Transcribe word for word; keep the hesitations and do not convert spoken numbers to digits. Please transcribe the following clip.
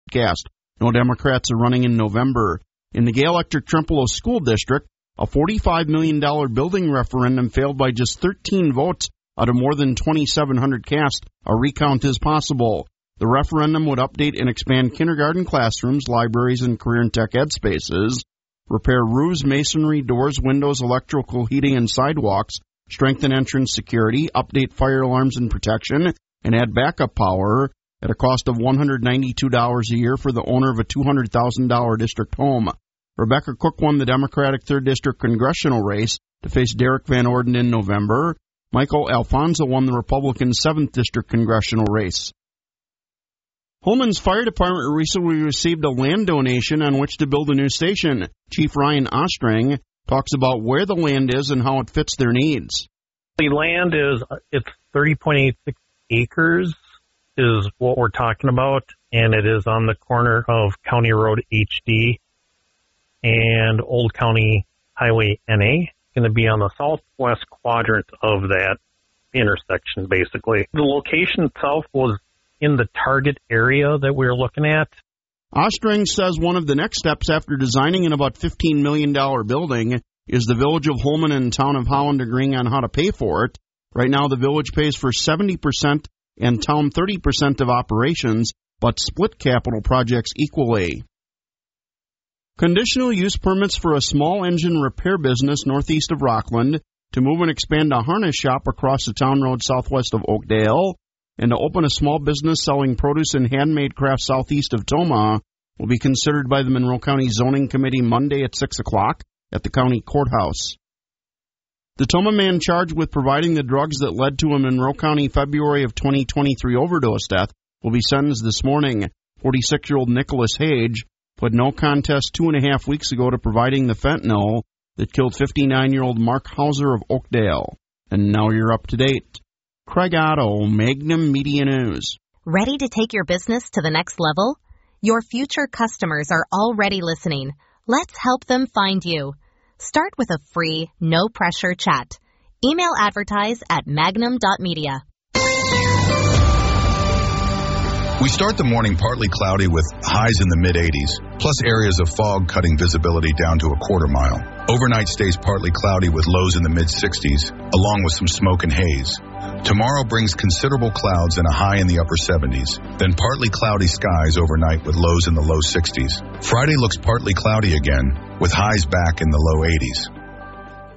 cast. No Democrats are running in November. In the Gale Electric Trempealeau School District, a forty-five million dollars building referendum failed by just thirteen votes out of more than twenty-seven hundred cast. A recount is possible. The referendum would update and expand kindergarten classrooms, libraries, and career and tech ed spaces, repair roofs, masonry, doors, windows, electrical heating, and sidewalks, strengthen entrance security, update fire alarms and protection, and add backup power at a cost of one hundred ninety-two dollars a year for the owner of a two hundred thousand dollars district home. Rebecca Cook won the Democratic third District congressional race to face Derek Van Orden in November. Michael Alfonso won the Republican seventh District congressional race. Holmen's Fire Department recently received a land donation on which to build a new station. Chief Ryan Ostrang talks about where the land is and how it fits their needs. The land is, it's thirty point eight six acres is what we're talking about, and it is on the corner of County Road H D and Old County Highway N A. It's going to be on the southwest quadrant of that intersection, basically. The location itself was in the target area that we were looking at. Ostrang says one of the next steps after designing an about fifteen million dollars building is the Village of Holmen and Town of Holland agreeing on how to pay for it. Right now, the village pays for seventy percent and town thirty percent of operations, but split capital projects equally. Conditional use permits for a small engine repair business northeast of Rockland to move and expand a harness shop across the town road southwest of Oakdale, and to open a small business selling produce and handmade crafts southeast of Tomah will be considered by the Monroe County Zoning Committee Monday at six o'clock at the county courthouse. The Tomah man charged with providing the drugs that led to a Monroe County February of twenty twenty-three overdose death will be sentenced this morning. forty-six-year-old Nicholas Hage pled no contest two and a half weeks ago to providing the fentanyl that killed fifty-nine-year-old Mark Hauser of Oakdale. And now you're up to date. Craig Otto, Magnum Media News. Ready to take your business to the next level? Your future customers are already listening. Let's help them find you. Start with a free, no-pressure chat. Email advertise at magnum dot media. We start the morning partly cloudy with highs in the mid-eighties, plus areas of fog cutting visibility down to a quarter mile. Overnight stays partly cloudy with lows in the mid-sixties, along with some smoke and haze. Tomorrow brings considerable clouds and a high in the upper seventies, then partly cloudy skies overnight with lows in the low sixties. Friday looks partly cloudy again, with highs back in the low eighties.